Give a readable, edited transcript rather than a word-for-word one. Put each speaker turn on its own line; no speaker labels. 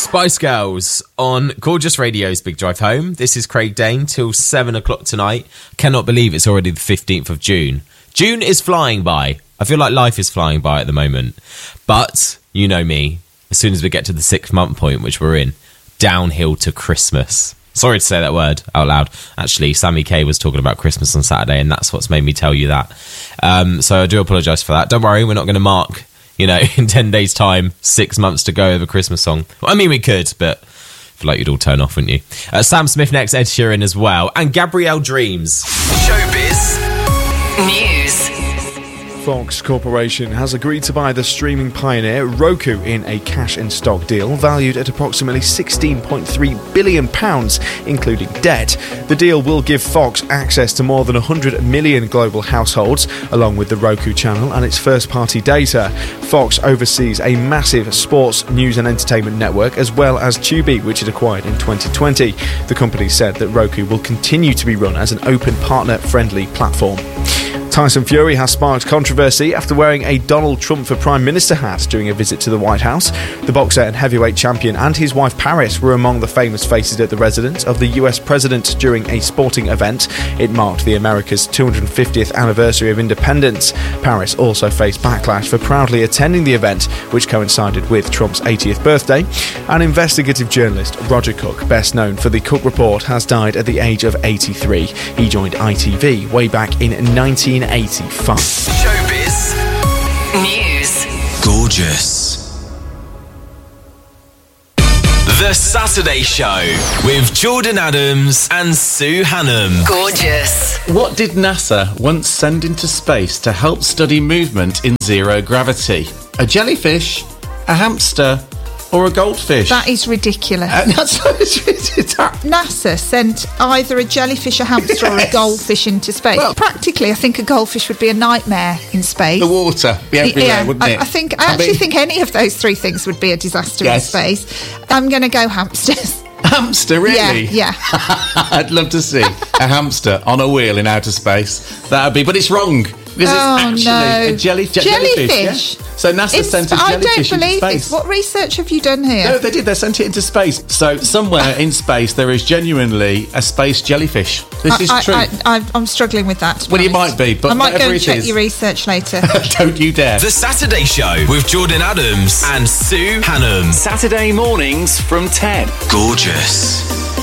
Spice Girls on Gorgeous Radio's Big Drive Home. This is Craig Dane till 7 o'clock tonight. Cannot believe it's already the 15th of June. June is flying by. I feel like life is flying by at the moment. But, you know me, as soon as we get to the 6 month point, which we're in, downhill to Christmas. Sorry to say that word out loud. Actually, Sammy K was talking about Christmas on Saturday, and that's what's made me tell you that. So I do apologise for that. Don't worry, we're not going to mark, in 10 days' time, 6 months to go of a Christmas song. Well, I mean, we could, but I feel like you'd all turn off, wouldn't you? Sam Smith next, Ed Sheeran as well, and Gabrielle Dreams.
Showbiz News.
Fox Corporation has agreed to buy the streaming pioneer Roku in a cash-in-stock deal valued at approximately £16.3 billion, including debt. The deal will give Fox access to more than 100 million global households, along with the Roku channel and its first-party data. Fox oversees a massive sports, news and entertainment network, as well as Tubi, which it acquired in 2020. The company said that Roku will continue to be run as an open, partner-friendly platform. Tyson Fury has sparked controversy after wearing a Donald Trump for Prime Minister hat during a visit to the White House. The boxer and heavyweight champion and his wife Paris were among the famous faces at the residence of the US president during a sporting event. It marked the America's 250th anniversary of independence. Paris also faced backlash for proudly attending the event, which coincided with Trump's 80th birthday. And investigative journalist Roger Cook, best known for The Cook Report, has died at the age of 83. He joined ITV way back in 1985.
Showbiz News.
Gorgeous. The Saturday Show with Jordan Adams and Sue Hannam.
Gorgeous.
What did NASA once send into space to help study movement in zero gravity? A jellyfish, a hamster, or a goldfish?
That is ridiculous. NASA sent either a jellyfish, a hamster, or a goldfish into space. Well, practically, I think a goldfish would be a nightmare in space.
The water be everywhere, wouldn't it?
I actually think any of those three things would be a disaster in space. I'm going to go hamsters.
Hamster, really?
Yeah.
I'd love to see a hamster on a wheel in outer space. That'd be, but it's wrong. Because it's actually a jellyfish. Yeah? So NASA sent a jellyfish into space. I don't believe this.
What research have you done here?
No, they did. They sent it into space. So somewhere in space there is genuinely a space jellyfish. This is true.
I'm struggling with that.
Well, you might be, but
I might go and check
your
your research later.
Don't you dare.
The Saturday Show with Jordan Adams and Sue Hannam.
Saturday mornings from 10.
Gorgeous.